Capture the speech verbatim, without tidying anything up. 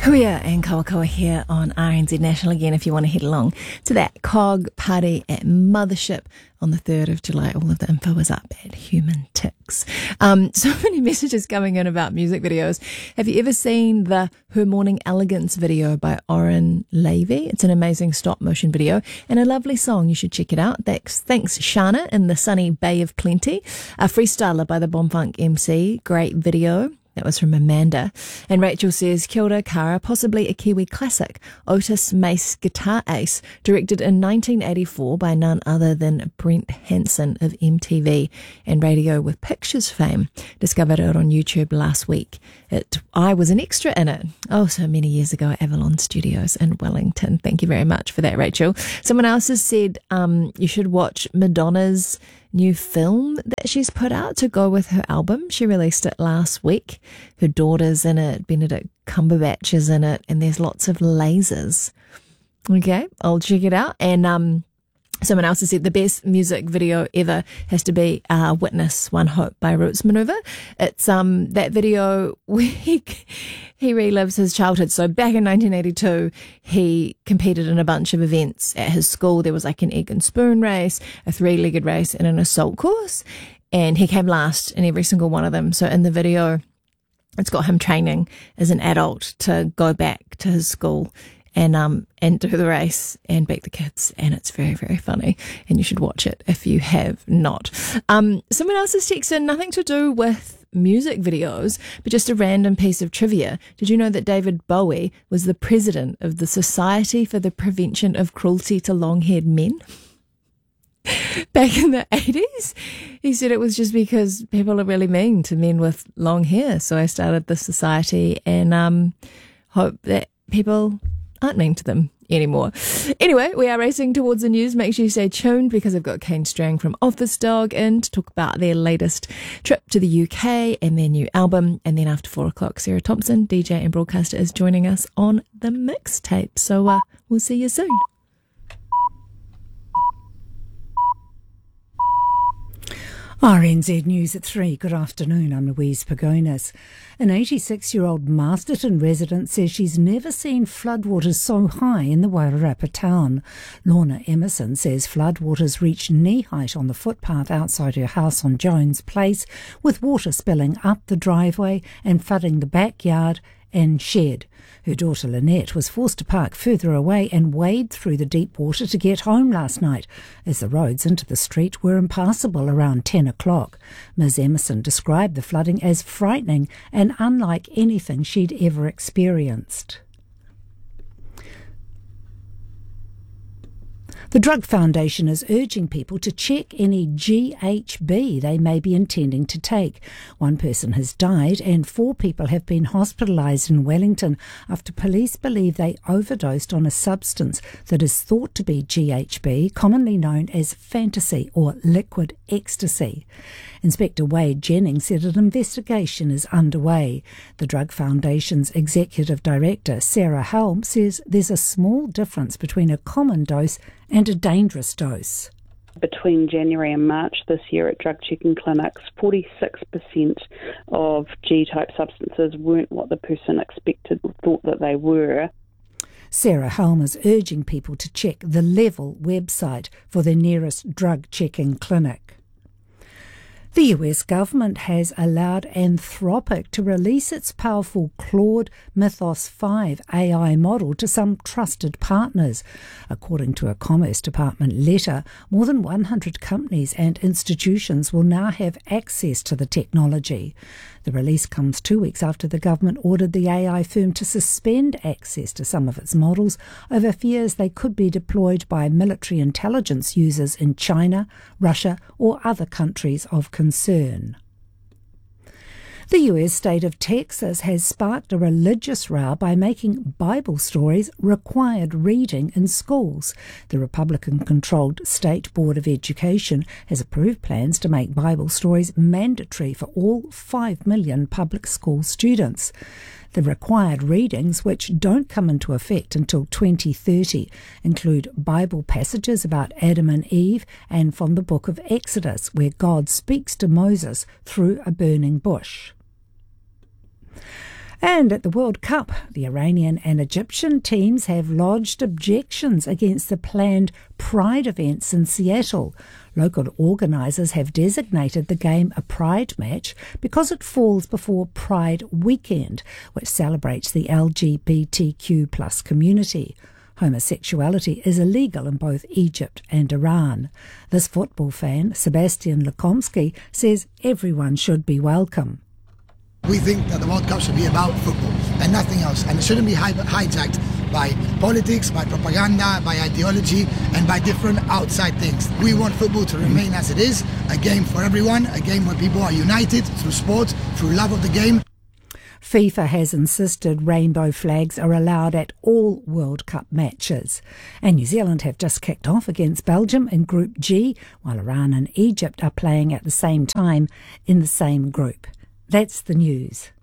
Huia and Kawakawa here on R N Z National again if you want to head along to that C O G party at Mothership on the third of July. All of the info is up at Human Ticks. Um, so many messages coming in about music videos. Have you ever seen the Her Morning Elegance video by Oren Levy? It's an amazing stop motion video and a lovely song. You should check it out. Thanks, thanks Shana in the sunny Bay of Plenty. A freestyler by the Bombfunk M C. Great video. That was from Amanda. And Rachel says, Kia ora, Kara, possibly a Kiwi classic, Otis Mace Guitar Ace, directed in nineteen eighty-four by none other than Brent Hanson of M T V and Radio with Pictures fame. Discovered it on YouTube last week. It, I was an extra in it. Oh, so many years ago at Avalon Studios in Wellington. Thank you very much for that, Rachel. Someone else has said um, you should watch Madonna's new film that she's put out to go with her album. She released it last week. Her daughter's in it, Benedict Cumberbatch is in it, and there's lots of lasers. Okay, I'll check it out. And um, someone else has said the best music video ever has to be uh, Witness, One Hope by Roots Maneuver. It's um that video where he, he relives his childhood. So back in nineteen eighty-two, he competed in a bunch of events at his school. There was like an egg and spoon race, a three-legged race, and an assault course. And he came last in every single one of them. So in the video, it's got him training as an adult to go back to his school and um and do the race and beat the kids, and it's very, very funny, and you should watch it if you have not. Um, someone else has texted, nothing to do with music videos, but just a random piece of trivia. Did you know that David Bowie was the president of the Society for the Prevention of Cruelty to Long-Haired Men? Back in the eighties, he said it was just because people are really mean to men with long hair, so I started the society and um hope that people aren't mean to them anymore. Anyway, we are racing towards the news. Make sure you stay tuned because I've got Kane Strang from Office Dog in to talk about their latest trip to the U K and their new album. And then after four o'clock, Sarah Thompson, D J and broadcaster, is joining us on the mixtape. So uh, we'll see you soon. R N Z News at three. Good afternoon, I'm Louise Pagonis. An eighty-six-year-old Masterton resident says she's never seen floodwaters so high in the Wairarapa town. Lorna Emerson says floodwaters reached knee-height on the footpath outside her house on Jones Place, with water spilling up the driveway and flooding the backyard and shed. Her daughter Lynette was forced to park further away and wade through the deep water to get home last night, as the roads into the street were impassable around ten o'clock. Miz Emerson described the flooding as frightening and unlike anything she'd ever experienced. The Drug Foundation is urging people to check any G H B they may be intending to take. One person has died and four people have been hospitalised in Wellington after police believe they overdosed on a substance that is thought to be G H B, commonly known as fantasy or liquid ecstasy. Inspector Wade Jennings said an investigation is underway. The Drug Foundation's Executive Director, Sarah Helm, says there's a small difference between a common dose and a dangerous dose. Between January and March this year at drug checking clinics, forty-six percent of G-type substances weren't what the person expected or thought that they were. Sarah Helm is urging people to check the Level website for their nearest drug checking clinic. The U S government has allowed Anthropic to release its powerful Claude Mythos five A I model to some trusted partners. According to a Commerce Department letter, more than one hundred companies and institutions will now have access to the technology. The release comes two weeks after the government ordered the A I firm to suspend access to some of its models over fears they could be deployed by military intelligence users in China, Russia, or other countries of concern. The U S state of Texas has sparked a religious row by making Bible stories required reading in schools. The Republican-controlled State Board of Education has approved plans to make Bible stories mandatory for all five million public school students. The required readings, which don't come into effect until twenty thirty, include Bible passages about Adam and Eve and from the book of Exodus, where God speaks to Moses through a burning bush. And at the World Cup, the Iranian and Egyptian teams have lodged objections against the planned Pride events in Seattle. Local organisers have designated the game a Pride match because it falls before Pride Weekend, which celebrates the L G B T Q plus community. Homosexuality is illegal in both Egypt and Iran. This football fan, Sebastian Lukomsky, says everyone should be welcome. We think that the World Cup should be about football and nothing else, and it shouldn't be hijacked by politics, by propaganda, by ideology, and by different outside things. We want football to remain as it is, a game for everyone, a game where people are united through sport, through love of the game. FIFA has insisted rainbow flags are allowed at all World Cup matches. And New Zealand have just kicked off against Belgium in Group G, while Iran and Egypt are playing at the same time in the same group. That's the news.